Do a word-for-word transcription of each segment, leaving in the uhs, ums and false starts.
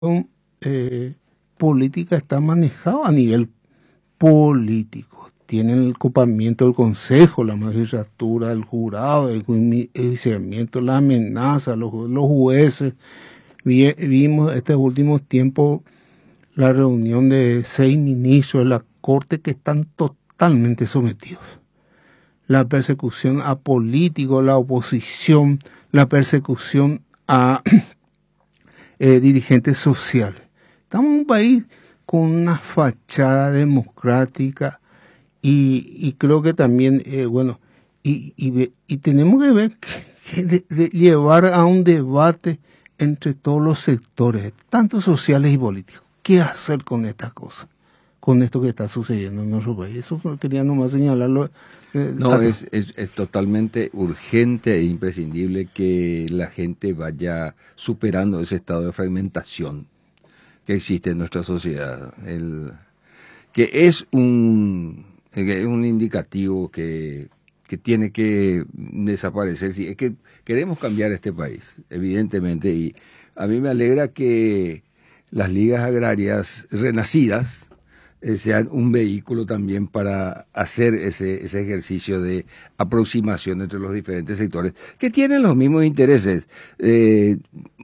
eh, política está manejado a nivel político. Tienen el copamiento del Consejo, la magistratura, el jurado, el enjuiciamiento, la amenaza, los, los jueces. Vi, vimos estos últimos tiempos la reunión de seis ministros de la Corte que están totalmente sometidos. La persecución a políticos, la oposición, la persecución a eh, dirigentes sociales. Estamos en un país con una fachada democrática y, y creo que también, eh, bueno, y, y, y tenemos que ver, que de, de llevar a un debate entre todos los sectores, tanto sociales y políticos. ¿Qué hacer con estas cosas? Con esto que está sucediendo en nuestro país. Eso quería nomás señalarlo. Eh, no, es, es, es totalmente urgente e imprescindible que la gente vaya superando ese estado de fragmentación que existe en nuestra sociedad. El, que es un, es un indicativo que, que tiene que desaparecer. Sí, es que queremos cambiar este país, evidentemente, y a mí me alegra que las ligas agrarias renacidas eh, sean un vehículo también para hacer ese, ese ejercicio de aproximación entre los diferentes sectores que tienen los mismos intereses. Eh,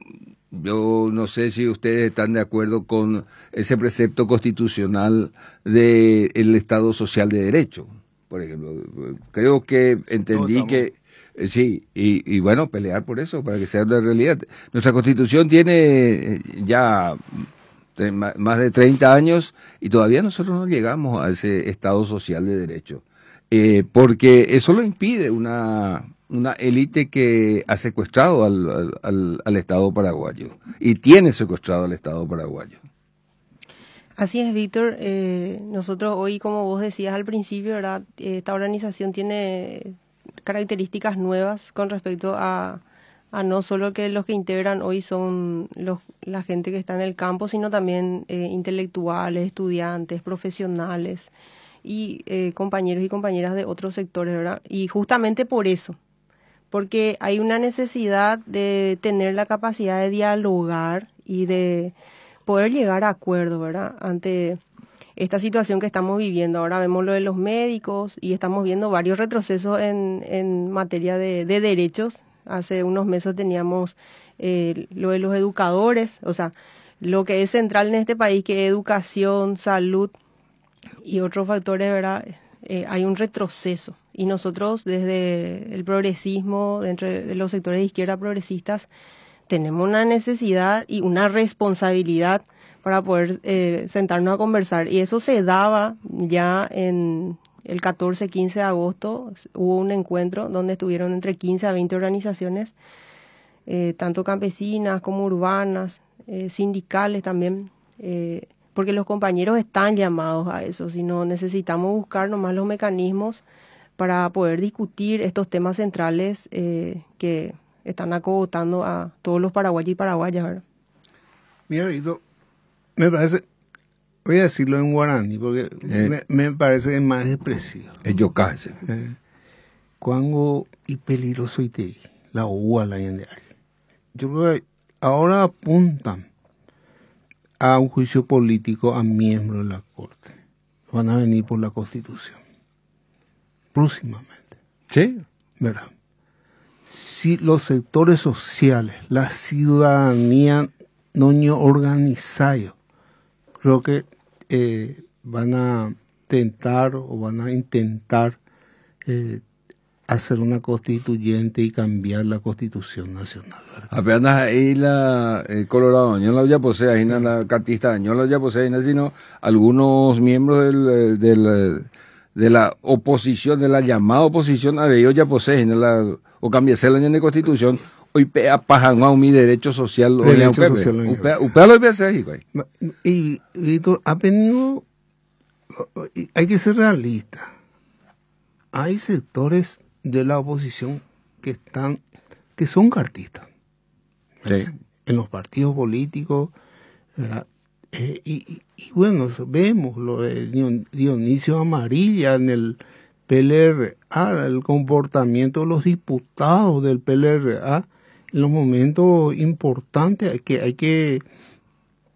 yo no sé si ustedes están de acuerdo con ese precepto constitucional del Estado Social de Derecho, por ejemplo. Creo que entendí que sí, y, y bueno, pelear por eso, para que sea una realidad. Nuestra Constitución tiene ya más de treinta años y todavía nosotros no llegamos a ese Estado social de derecho, eh, porque eso lo impide una, una élite que ha secuestrado al, al, al Estado paraguayo y tiene secuestrado al Estado paraguayo. Así es, Víctor. Eh, nosotros hoy, como vos decías al principio, ¿verdad? Esta organización tiene características nuevas con respecto a, a no solo que los que integran hoy son los, la gente que está en el campo, sino también eh, intelectuales, estudiantes, profesionales y eh, compañeros y compañeras de otros sectores, ¿verdad? Y justamente por eso, porque hay una necesidad de tener la capacidad de dialogar y de poder llegar a acuerdo, ¿verdad? Ante esta situación que estamos viviendo. Ahora vemos lo de los médicos y estamos viendo varios retrocesos en, en materia de, de derechos. Hace unos meses teníamos eh, lo de los educadores, o sea, lo que es central en este país, que es educación, salud y otros factores, ¿verdad? Eh, hay un retroceso. Y nosotros desde el progresismo, dentro de los sectores de izquierda progresistas, tenemos una necesidad y una responsabilidad para poder eh, sentarnos a conversar. Y eso se daba ya en el catorce, quince de agosto. Hubo un encuentro donde estuvieron entre quince a veinte organizaciones, eh, tanto campesinas como urbanas, eh, sindicales también, eh, porque los compañeros están llamados a eso, sino necesitamos buscar nomás los mecanismos para poder discutir estos temas centrales eh, que están acogotando a todos los paraguayos y paraguayas, ¿verdad? Mira, Vito, me parece, voy a decirlo en guaraní, porque eh, me, me parece que es más expresivo. Ellos casi. Eh, Cuango y peligroso y te la uva la yendeari. Yo creo que ahora apuntan a un juicio político a miembros de la Corte. Van a venir por la Constitución. Próximamente. Sí. ¿Verdad? Si los sectores sociales, la ciudadanía no organizada, creo que eh, van a tentar o van a intentar eh, hacer una constituyente y cambiar la Constitución Nacional. ¿Verdad? Apenas ahí la eh, Colorado, no la ya posee, ahí no la cartista, no la ya posee, sino algunos miembros del, del, de la oposición, de la llamada oposición, a ellos ya poseen la o cambiarse la de Constitución, hoy pea pajan a mi derecho social, derecho o social, upea lo voy a hacer, y Víctor, ha venido, hay que ser realista. Hay sectores de la oposición que están, que son cartistas, sí, en los partidos políticos, eh, y, y, y bueno, vemos lo de Dionisio Amarilla en el P L R A, el comportamiento de los diputados del P L R A en los momentos importantes. Hay que, hay que